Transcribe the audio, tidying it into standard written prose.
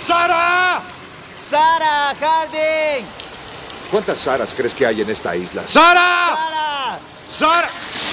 ¡Sara! ¡Sara! ¡Harding! ¿Cuántas Saras crees que hay en esta isla? ¡Sara! ¡Sara! ¡Sara!